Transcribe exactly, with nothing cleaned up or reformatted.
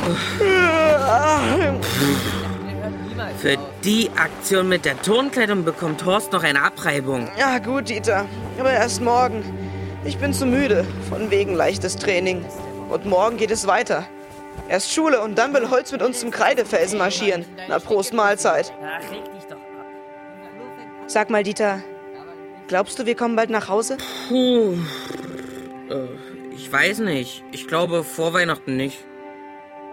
Für die Aktion mit der Turnkleidung bekommt Horst noch eine Abreibung. Ja gut, Dieter, aber erst morgen. Ich bin zu müde, von wegen leichtes Training. Und morgen geht es weiter. Erst Schule und dann will Holz mit uns zum Kreidefelsen marschieren. Na, Prost Mahlzeit. Sag mal, Dieter, glaubst du, wir kommen bald nach Hause? Puh, äh, ich weiß nicht. Ich glaube vor Weihnachten nicht.